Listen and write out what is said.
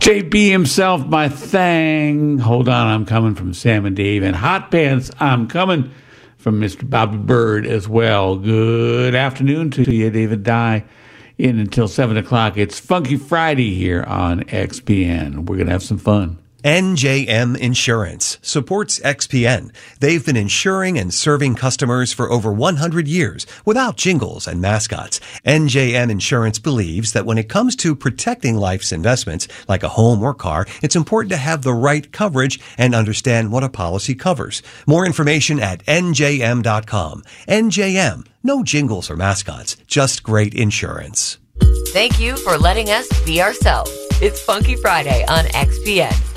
JB himself, my thang. Hold on, I'm coming from Sam and Dave. And Hot Pants, I'm coming from Mr. Bobby Bird as well. Good afternoon to you, David Dye. In until 7 o'clock. It's Funky Friday here on XPN. We're going to have some fun. NJM Insurance supports XPN. They've been insuring and serving customers for over 100 years without jingles and mascots. NJM Insurance believes that when it comes to protecting life's investments, like a home or car, it's important to have the right coverage and understand what a policy covers. More information at njm.com. NJM, no jingles or mascots, just great insurance. Thank you for letting us be ourselves. It's Funky Friday on XPN.